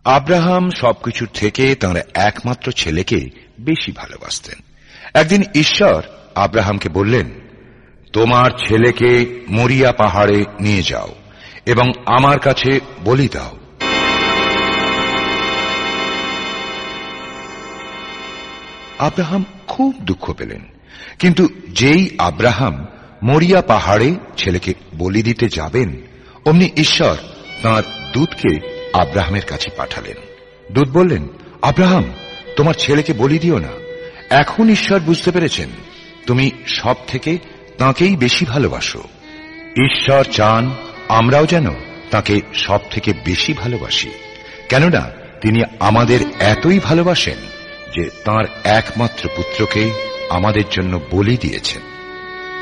Abraham সবকিছুর থেকে তাঁর একমাত্র ছেলেকে বেশি ভালোবাসতেন। একদিন ঈশ্বর আব্রাহামকে বললেন, তোমার ছেলেকে মরিয়া পাহাড়ে নিয়ে যাও এবং আমার কাছে বলি দাও। আব্রাহাম খুব দুঃখ পেলেন, কিন্তু যেই আব্রাহাম মরিয়া পাহাড়ে ছেলেকে বলি দিতে যাবেন, অমনি ঈশ্বর তাঁর দূতকে আব্রাহামের কাছে পাঠালেন। দূত বললেন, আব্রাহাম, তোমার ছেলেকে বলি দিও না। এখন ঈশ্বর বুঝতে পেরেছেন তুমি সব থেকে তাঁকেই বেশি ভালোবাসো। ঈশ্বর চান আমরাও যেন তাঁকে সব থেকে বেশি ভালোবাসি, কেননা তিনি আমাদের এতই ভালোবাসেন যে তাঁর একমাত্র পুত্রকে আমাদের জন্য বলি দিয়েছেন।